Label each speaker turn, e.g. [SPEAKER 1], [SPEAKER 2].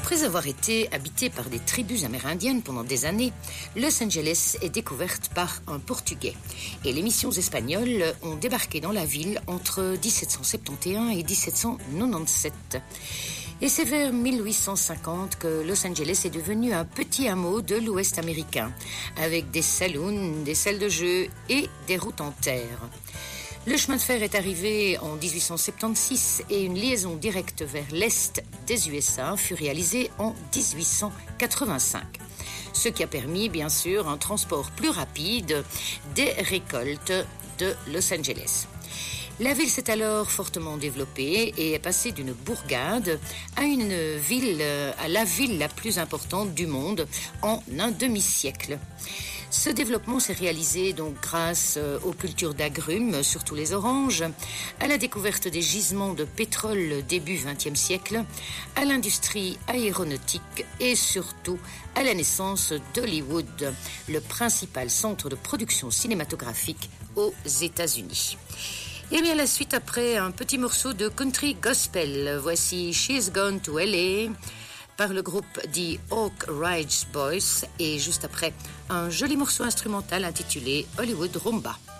[SPEAKER 1] Après avoir été habitée par des tribus amérindiennes pendant des années, Los Angeles est découverte par un Portugais. Et les missions espagnoles ont débarqué dans la ville entre 1771 et 1797. Et c'est vers 1850 que Los Angeles est devenu un petit hameau de l'Ouest américain, avec des saloons, des salles de jeu et des routes en terre. Le chemin de fer est arrivé en 1876 et une liaison directe vers l'est des USA fut réalisée en 1885. Ce qui a permis, bien sûr, un transport plus rapide des récoltes de Los Angeles. La ville s'est alors fortement développée et est passée d'une bourgade à la ville la plus importante du monde en un demi-siècle. Ce développement s'est réalisé donc grâce aux cultures d'agrumes, surtout les oranges, à la découverte des gisements de pétrole début XXe siècle, à l'industrie aéronautique et surtout à la naissance d'Hollywood, le principal centre de production cinématographique aux États-Unis. Et bien la suite après un petit morceau de country gospel. Voici She's Gone to L.A. par le groupe The Oak Ridge Boys et juste après un joli morceau instrumental intitulé Hollywood Rumba.